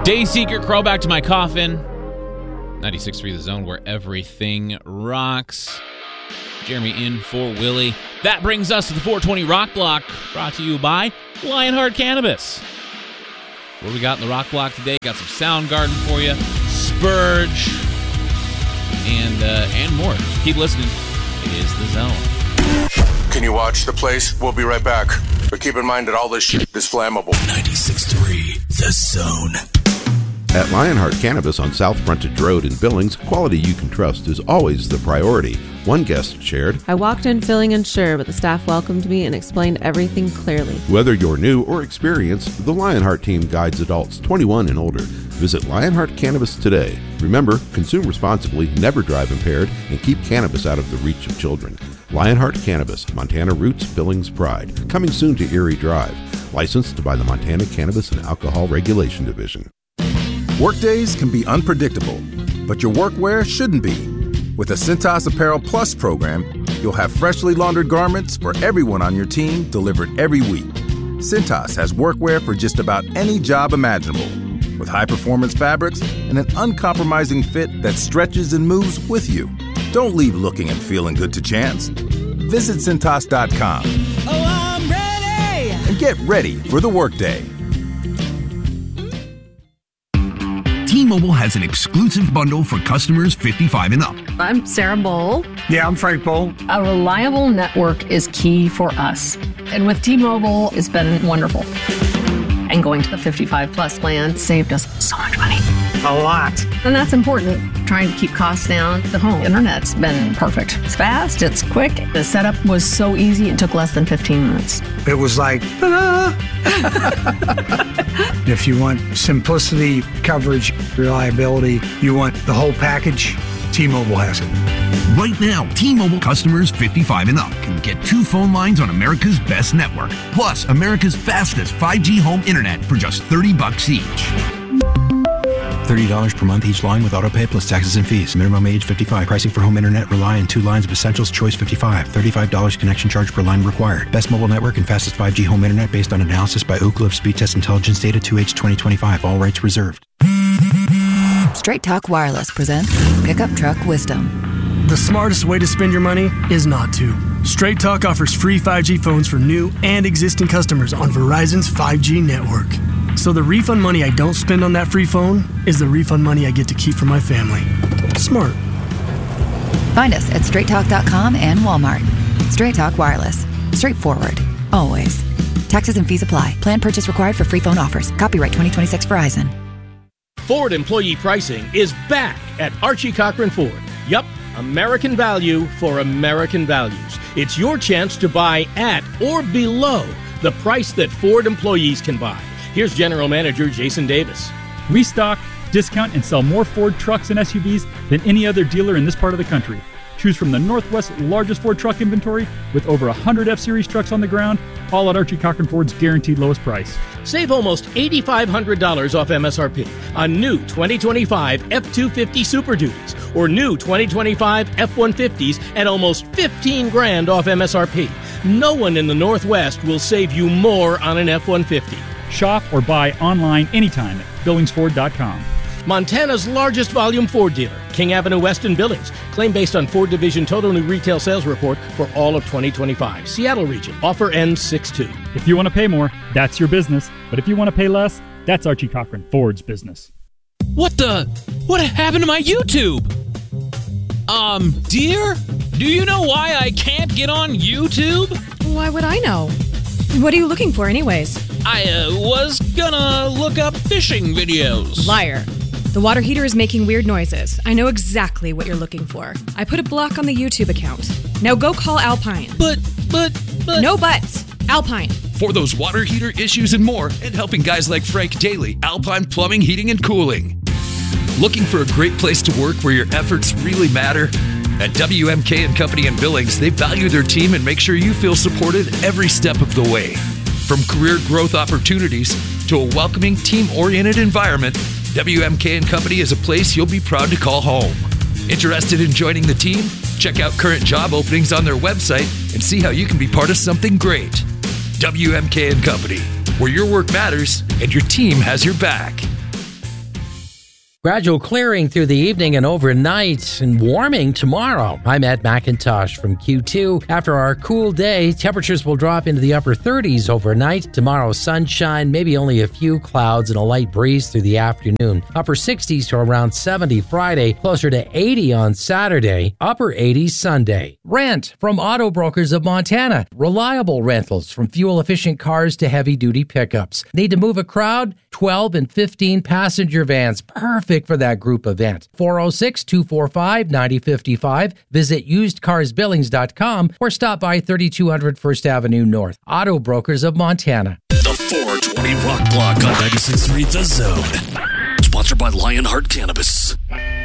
Dayseeker, Crawl Back to My Coffin. 96.3 The Zone, where everything rocks. Jeremy in for Willie. That brings us to the 420 Rock Block, brought to you by Lionheart Cannabis. What do we got in the Rock Block today? Got some Soundgarden for you, Spurge, and more. Just keep listening. It is The Zone. Can you watch the place? We'll be right back. But keep in mind that all this shit is flammable. 96.3 The Zone. At Lionheart Cannabis on South Frontage Road in Billings, quality you can trust is always the priority. One guest shared, I walked in feeling unsure, but the staff welcomed me and explained everything clearly. Whether you're new or experienced, the Lionheart team guides adults 21 and older. Visit Lionheart Cannabis today. Remember, consume responsibly, never drive impaired, and keep cannabis out of the reach of children. Lionheart Cannabis, Montana Roots, Billings Pride. Coming soon to Erie Drive. Licensed by the Montana Cannabis and Alcohol Regulation Division. Workdays can be unpredictable, but your workwear shouldn't be. With the Cintas Apparel Plus program, you'll have freshly laundered garments for everyone on your team delivered every week. Cintas has workwear for just about any job imaginable, with high-performance fabrics and an uncompromising fit that stretches and moves with you. Don't leave looking and feeling good to chance. Visit Cintas.com. Oh, I'm ready! And get ready for the workday. T-Mobile has an exclusive bundle for customers 55 and up. I'm Sarah Bowl. Yeah, I'm Frank Bowl. A reliable network is key for us. And with T-Mobile, it's been wonderful. And going to the 55 plus plan saved us so much money. A lot. And that's important. Trying to keep costs down. The home internet's been perfect. It's fast, it's quick. The setup was so easy, it took less than 15 minutes. It was like, ta-da! If you want simplicity, coverage, reliability, you want the whole package, T-Mobile has it. Right now, T-Mobile customers 55 and up can get 2 phone lines on America's best network, plus America's fastest 5G home internet for just $30 each. $30 per month each line with autopay plus taxes and fees. Minimum age 55. Pricing for home internet rely on 2 lines of Essentials Choice 55. $35 connection charge per line required. Best mobile network and fastest 5G home internet based on analysis by Ookla of Speed Test Intelligence Data 2H 2025. All rights reserved. Straight Talk Wireless presents Pickup Truck Wisdom. The smartest way to spend your money is not to. Straight Talk offers free 5G phones for new and existing customers on Verizon's 5G network. So the refund money I don't spend on that free phone is the refund money I get to keep for my family. Smart. Find us at straighttalk.com and Walmart. Straight Talk Wireless. Straightforward. Always. Taxes and fees apply. Plan purchase required for free phone offers. Copyright 2026 Verizon. Ford employee pricing is back at Archie Cochran Ford. Yup, American value for American values. It's your chance to buy at or below the price that Ford employees can buy. Here's General Manager Jason Davis. We stock, discount, and sell more Ford trucks and SUVs than any other dealer in this part of the country. Choose from the Northwest's largest Ford truck inventory with over 100 F-Series trucks on the ground, all at Archie Cochran Ford's guaranteed lowest price. Save almost $8,500 off MSRP on new 2025 F-250 Super Duties or new 2025 F-150s at almost $15,000 off MSRP. No one in the Northwest will save you more on an F-150. Shop or buy online anytime at BillingsFord.com. Montana's largest volume Ford dealer, King Avenue West in Billings. Claim based on Ford Division Total New Retail Sales Report for all of 2025. Seattle region. Offer ends 6/2. If you want to pay more, that's your business. But if you want to pay less, that's Archie Cochran Ford's business. What happened to my YouTube? Dear? Do you know why I can't get on YouTube? Why would I know? What are you looking for anyways? I was gonna look up fishing videos. Liar. The water heater is making weird noises. I know exactly what you're looking for. I put a block on the YouTube account. Now go call Alpine. But... No buts. Alpine. For those water heater issues and more, and helping guys like Frank daily, Alpine Plumbing, Heating, and Cooling. Looking for a great place to work where your efforts really matter? At WMK & Company in Billings, they value their team and make sure you feel supported every step of the way. From career growth opportunities to a welcoming, team-oriented environment, WMK & Company is a place you'll be proud to call home. Interested in joining the team? Check out current job openings on their website and see how you can be part of something great. WMK & Company, where your work matters and your team has your back. Gradual clearing through the evening and overnight and warming tomorrow. I'm Ed McIntosh from Q2. After our cool day, temperatures will drop into the upper 30s overnight. Tomorrow, sunshine, maybe only a few clouds and a light breeze through the afternoon. Upper 60s to around 70 Friday, closer to 80 on Saturday, upper 80s Sunday. Rent from Auto Brokers of Montana. Reliable rentals from fuel-efficient cars to heavy-duty pickups. Need to move a crowd? 12 and 15 passenger vans. Perfect for that group event. 406-245-9055. Visit usedcarsbillings.com or stop by 3200 First Avenue North. Auto Brokers of Montana. The 420 Rock Block on 96.3 The Zone. Sponsored by Lionheart Cannabis.